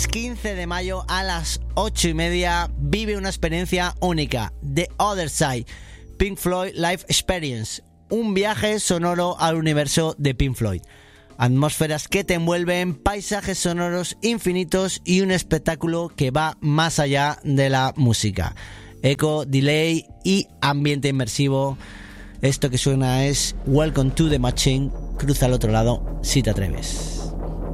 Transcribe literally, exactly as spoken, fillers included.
quince de mayo a las ocho y media vive una experiencia única. The Other Side, Pink Floyd Live Experience, un viaje sonoro al universo de Pink Floyd. Atmósferas que te envuelven, paisajes sonoros infinitos y un espectáculo que va más allá de la música. Eco, delay y ambiente inmersivo. Esto que suena es Welcome to the Machine. Cruza al otro lado si te atreves.